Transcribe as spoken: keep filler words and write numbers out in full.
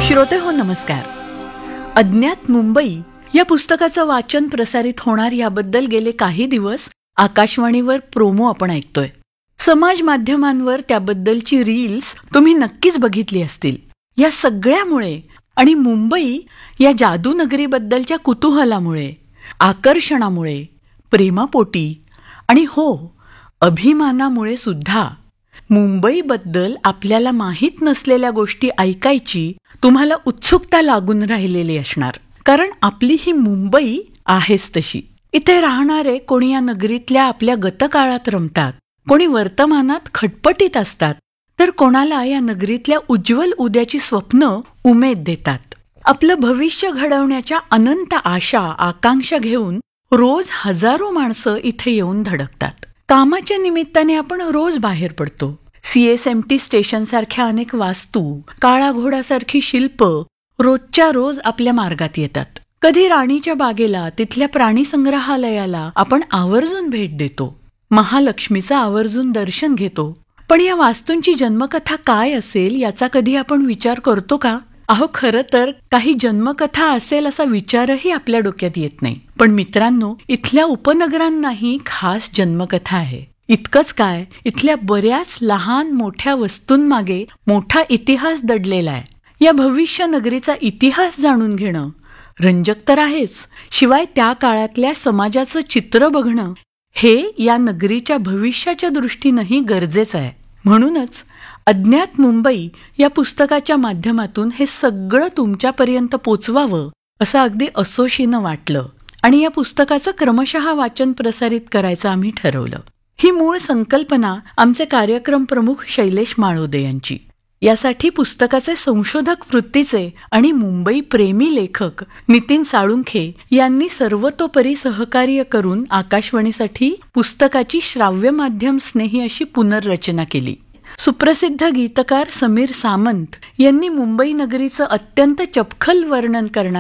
श्रोते हो नमस्कार. अज्ञात मुंबई या पुस्तकाचं वाचन प्रसारित होणार याबद्दल गेले काही दिवस आकाशवाणीवर प्रोमो आपण ऐकतोय. समाज माध्यमांवर त्याबद्दलची रील्स तुम्ही नक्कीच बघितली असतील. या सगळ्यामुळे आणि मुंबई या जादू नगरीबद्दलच्या कुतूहलामुळे, आकर्षणामुळे, प्रेमापोटी आणि हो अभिमानामुळे सुद्धा मुंबईबद्दल आपल्याला माहीत नसलेल्या गोष्टी ऐकायची तुम्हाला उत्सुकता लागून राहिलेली असणार. कारण आपली ही मुंबई आहेच तशी. इथे राहणारे कोणी या नगरीतल्या आपल्या गतकाळात रमतात, कोणी वर्तमानात खटपटीत असतात, तर कोणाला या नगरीतल्या उज्ज्वल उद्याची स्वप्न उमेद देतात. आपलं भविष्य घडवण्याच्या अनंत आशा आकांक्षा घेऊन रोज हजारो माणसं इथे येऊन धडकतात. कामाच्या निमित्ताने आपण रोज बाहेर पडतो. सीएसएमटी स्टेशन सारख्या अनेक वास्तू, काळा घोडासारखी शिल्प रोजच्या रोज आपल्या मार्गात येतात. कधी राणीच्या बागेला, तिथल्या प्राणी संग्रहालयाला आपण आवर्जून भेट देतो. महालक्ष्मीचं आवर्जून दर्शन घेतो. पण या वास्तूंची जन्मकथा काय असेल याचा कधी आपण विचार करतो का? अहो, खरं तर काही जन्मकथा असेल असा विचारही आपल्या डोक्यात येत नाही. पण मित्रांनो, इथल्या उपनगरांनाही खास जन्मकथा आहे. इतकंच काय, इथल्या बऱ्याच लहान मोठ्या वस्तूंमागे मोठा इतिहास दडलेला आहे. या भविष्य नगरीचा इतिहास जाणून घेणं रंजक तर आहेच, शिवाय त्या काळातल्या समाजाचं चित्र बघणं हे या नगरीच्या भविष्याच्या दृष्टीनंही गरजेचं आहे. म्हणूनच अज्ञात मुंबई या पुस्तकाच्या माध्यमातून हे सगळं तुमच्यापर्यंत पोचवावं असं अगदी असोशीनं वाटलं आणि या पुस्तकाचं क्रमशः वाचन प्रसारित करायचं आम्ही ठरवलं. ही मूळ संकल्पना आमचे कार्यक्रम प्रमुख शैलेश माळोदे यांची. यासाठी पुस्तकाचे संशोधक वृत्तीचे आणि मुंबई प्रेमी लेखक नितीन साळुंखे यांनी सर्वतोपरी सहकार्य करून आकाशवाणीसाठी पुस्तकाची श्राव्य माध्यम स्नेही अशी पुनर्रचना केली. सुप्रसिद्ध गीतकार समीर सामंत यांनी मुंबई नगरीचं अत्यंत चपखल वर्णन करणारे